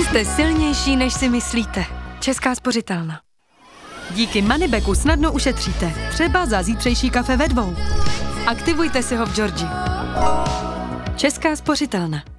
Jste silnější, než si myslíte. Česká spořitelna. Díky Moneybacku snadno ušetříte. Třeba za zítřejší kafe ve 2. Aktivujte si ho v Georgii. Česká spořitelna.